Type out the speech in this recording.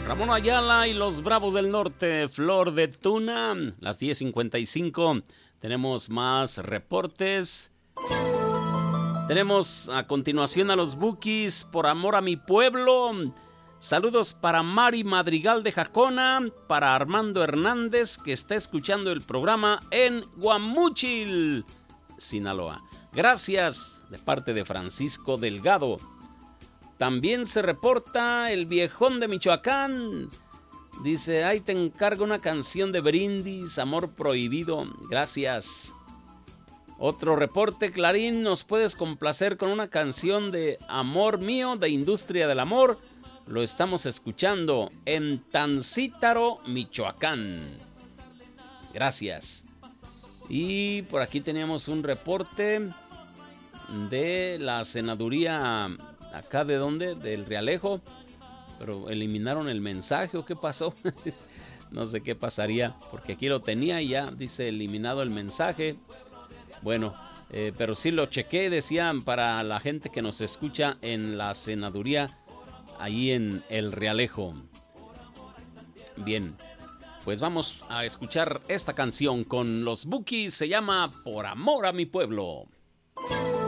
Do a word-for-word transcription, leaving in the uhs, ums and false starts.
Ramón Ayala y los Bravos del Norte, Flor de Tuna, las diez cincuenta y cinco. Tenemos más reportes. Tenemos a continuación a los Bukis, Por Amor a Mi Pueblo. Saludos para Mari Madrigal de Jacona, para Armando Hernández, que está escuchando el programa en Guamúchil, Sinaloa. Gracias, de parte de Francisco Delgado. También se reporta el Viejón de Michoacán. Dice, ahí te encargo una canción de Brindis, Amor Prohibido. Gracias. Otro reporte, Clarín, ¿nos puedes complacer con una canción de Amor Mío, de Industria del Amor? Lo estamos escuchando en Tancítaro, Michoacán. Gracias. Y por aquí teníamos un reporte de la senaduría, acá de dónde, del Realejo, pero eliminaron el mensaje o qué pasó. No sé qué pasaría, porque aquí lo tenía y ya dice eliminado el mensaje. Bueno, eh, pero sí lo chequé, decían, para la gente que nos escucha en la senaduría, ahí en el Realejo. Bien, pues vamos a escuchar esta canción con los Bukis, se llama Por Amor a Mi Pueblo.